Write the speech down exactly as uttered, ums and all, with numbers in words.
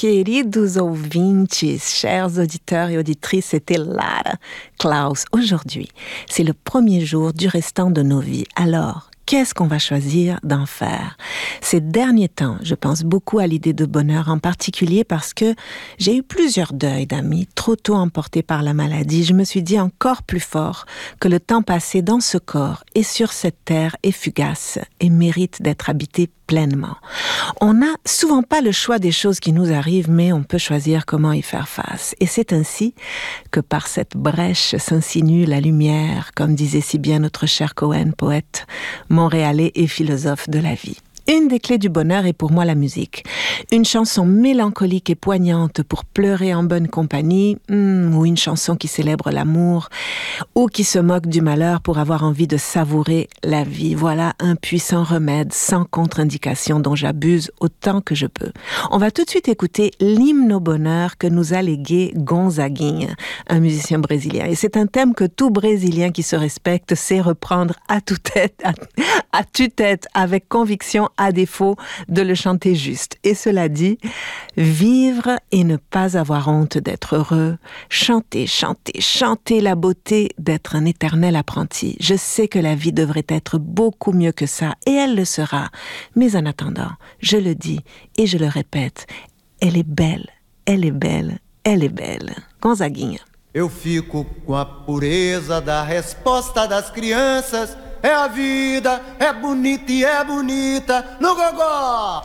queridos ouvintes, chers auditeurs et auditrices, c'était Lara Klaus. Aujourd'hui, c'est le premier jour du restant de nos vies. Alors, qu'est-ce qu'on va choisir d'en faire? Ces derniers temps, je pense beaucoup à l'idée de bonheur, en particulier parce que j'ai eu plusieurs deuils d'amis, trop tôt emportés par la maladie. Je me suis dit encore plus fort que le temps passé dans ce corps et sur cette terre est fugace et mérite d'être habité pleinement. On n'a souvent pas le choix des choses qui nous arrivent, mais on peut choisir comment y faire face. Et c'est ainsi que par cette brèche s'insinue la lumière, comme disait si bien notre cher Cohen, poète montréalais et philosophe de la vie. Une des clés du bonheur est pour moi la musique. Une chanson mélancolique et poignante pour pleurer en bonne compagnie, hmm, ou une chanson qui célèbre l'amour, ou qui se moque du malheur pour avoir envie de savourer la vie. Voilà un puissant remède sans contre-indication dont j'abuse autant que je peux. On va tout de suite écouter l'hymne au bonheur que nous a légué Gonzaguinha, un musicien brésilien. Et c'est un thème que tout Brésilien qui se respecte sait reprendre à tue-tête, à, à tue-tête, avec conviction, à défaut de le chanter juste. Et cela dit, vivre et ne pas avoir honte d'être heureux, chanter, chanter, chanter la beauté d'être un éternel apprenti. Je sais que la vie devrait être beaucoup mieux que ça, et elle le sera. Mais en attendant, je le dis et je le répète, elle est belle, elle est belle, elle est belle. Gonzaguinha. Eu fico com a pureza da resposta das crianças. É a vida, é bonita e é bonita no gogó.